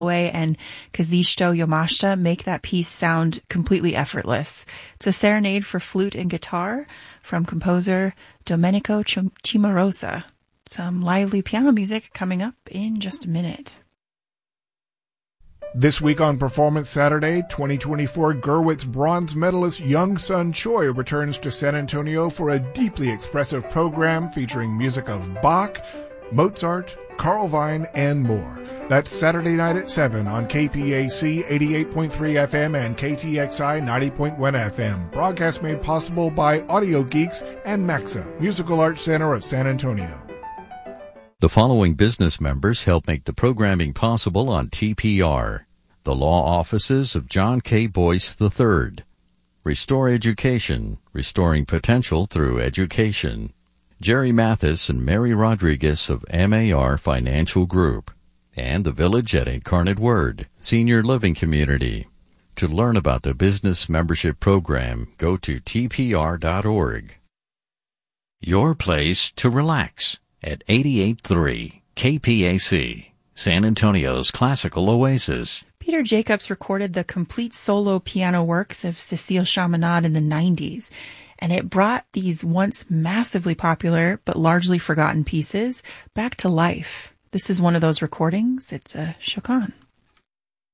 and Kazisto Yamashita make that piece sound completely effortless. It's a serenade for flute and guitar from composer Domenico Cimarosa. Some lively piano music coming up in just a minute. This week on Performance Saturday, 2024 Gurwitz bronze medalist Young Sun Choi returns to San Antonio for a deeply expressive program featuring music of Bach, Mozart, Carl Wein, and more. That's Saturday night at 7 on KPAC 88.3 FM and KTXI 90.1 FM. Broadcast made possible by Audio Geeks and Maxa, Musical Arts Center of San Antonio. The following business members help make the programming possible on TPR. The law offices of John K. Boyce III. Restore Education, restoring potential through education. Jerry Mathis and Mary Rodriguez of MAR Financial Group. And the Village at Incarnate Word, Senior Living Community. To learn about the business membership program, go to tpr.org. Your place to relax at 88.3 KPAC, San Antonio's classical oasis. Peter Jacobs recorded the complete solo piano works of Cécile Chaminade in the 90s, and it brought these once massively popular but largely forgotten pieces back to life. This is one of those recordings. It's a Chacon.